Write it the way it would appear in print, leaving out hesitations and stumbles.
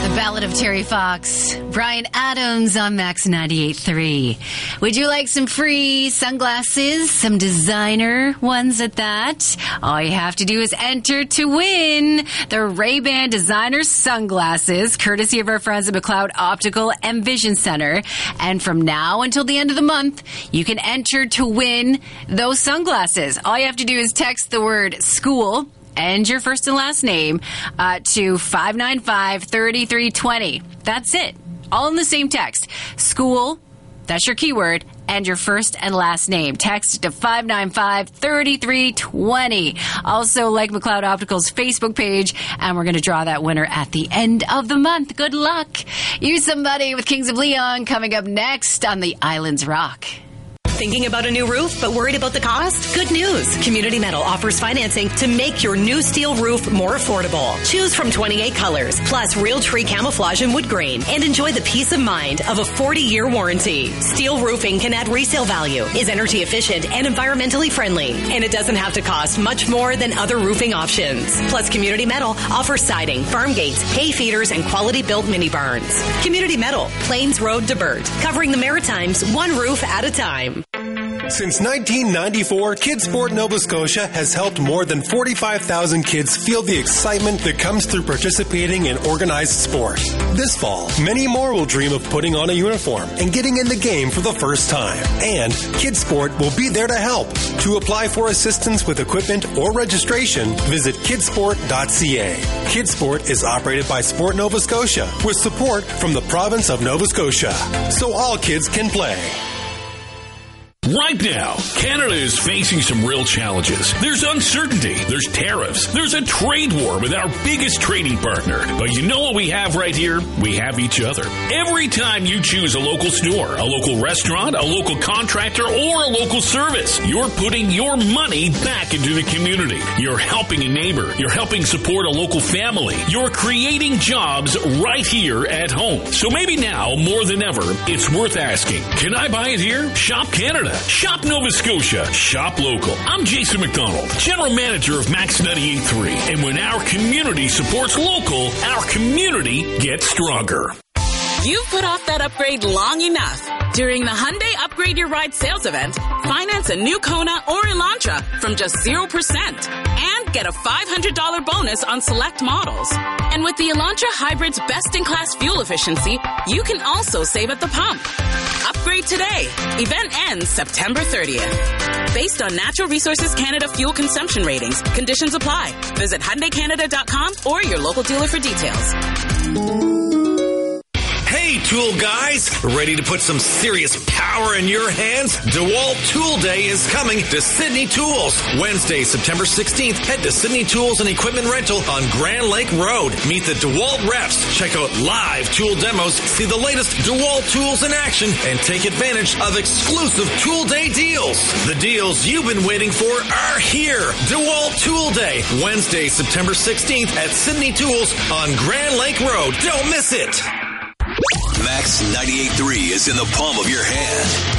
Ballad of Terry Fox. Brian Adams on Max 98.3. Would you like some free sunglasses? Some designer ones at that? All you have to do is enter to win the Ray-Ban designer sunglasses, courtesy of our friends at McLeod Optical and Vision Center. And from now until the end of the month, you can enter to win those sunglasses. All you have to do is text the word school and your first and last name to 595-3320. That's it. All in the same text. School, that's your keyword, and your first and last name. Text to 595-3320. Also, like McLeod Optical's Facebook page, and we're going to draw that winner at the end of the month. Good luck. Use Somebody with Kings of Leon coming up next on the Islands Rock. Thinking about a new roof but worried about the cost? Good news. Community Metal offers financing to make your new steel roof more affordable. Choose from 28 colors, plus real tree camouflage and wood grain, and enjoy the peace of mind of a 40-year warranty. Steel roofing can add resale value, is energy efficient and environmentally friendly, and it doesn't have to cost much more than other roofing options. Plus, Community Metal offers siding, farm gates, hay feeders, and quality-built mini barns. Community Metal, Plains Road to Burt, covering the Maritimes one roof at a time. Since 1994, Kidsport Nova Scotia has helped more than 45,000 kids feel the excitement that comes through participating in organized sport. This fall, many more will dream of putting on a uniform and getting in the game for the first time. And Kidsport will be there to help. To apply for assistance with equipment or registration, visit kidsport.ca. Kidsport is operated by Sport Nova Scotia with support from the province of Nova Scotia, so all kids can play. Right now, Canada is facing some real challenges. There's uncertainty, there's tariffs, there's a trade war with our biggest trading partner. But you know what we have right here? We have each other. Every time you choose a local store, a local restaurant, a local contractor, or a local service, you're putting your money back into the community. You're helping a neighbor. You're helping support a local family. You're creating jobs right here at home. So maybe now, more than ever, it's worth asking, can I buy it here? Shop Canada. Shop Nova Scotia. Shop local. I'm Jason McDonald, General Manager of Max 98.3. And when our community supports local, our community gets stronger. You've put off that upgrade long enough. During the Hyundai Upgrade Your Ride sales event, finance a new Kona or Elantra from just 0% and get a $500 bonus on select models. And with the Elantra Hybrid's best-in-class fuel efficiency, you can also save at the pump. Upgrade today. Event ends September 30th. Based on Natural Resources Canada fuel consumption ratings, conditions apply. Visit HyundaiCanada.com or your local dealer for details. Hey, tool guys! Ready to put some serious power in your hands? DeWalt Tool Day is coming to Sydney Tools. Wednesday, September 16th, head to Sydney Tools and Equipment Rental on Grand Lake Road. Meet the DeWalt reps, check out live tool demos, see the latest DeWalt tools in action, and take advantage of exclusive Tool Day deals. The deals you've been waiting for are here. DeWalt Tool Day, Wednesday, September 16th at Sydney Tools on Grand Lake Road. Don't miss it! Max 98.3 is in the palm of your hand.